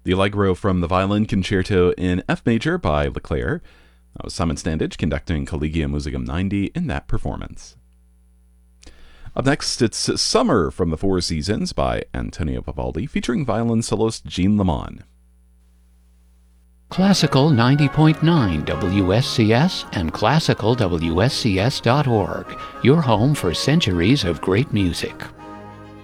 The Allegro from the Violin Concerto in F major by Leclerc. That was Simon Standage conducting Collegium Musicum 90 in that performance. Up next, it's Summer from the Four Seasons by Antonio Vivaldi, featuring violin soloist Jean Lamont. Classical 90.9 WSCS and classicalwscs.org, your home for centuries of great music.